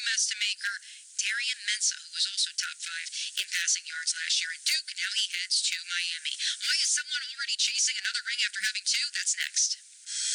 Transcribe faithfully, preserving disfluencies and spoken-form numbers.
mess to maker Darian Mensah, who was also top five in passing yards last year at Duke. Now he heads to Miami. Why is someone already chasing another ring after having two? That's next.